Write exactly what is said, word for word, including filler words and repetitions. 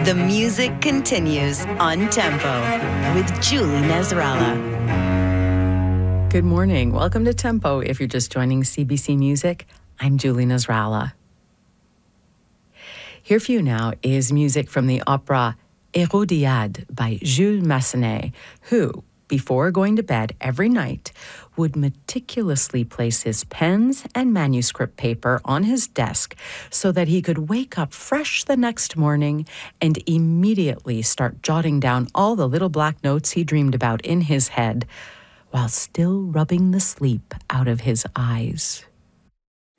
The music continues on Tempo with Julie Nasrallah. Good morning. Welcome to Tempo. If you're just joining C B C Music, I'm Julie Nasrallah. Here for you now is music from the opera Hérodiade by Jules Massenet, who, before going to bed every night, would meticulously place his pens and manuscript paper on his desk so that he could wake up fresh the next morning and immediately start jotting down all the little black notes he dreamed about in his head, while still rubbing the sleep out of his eyes.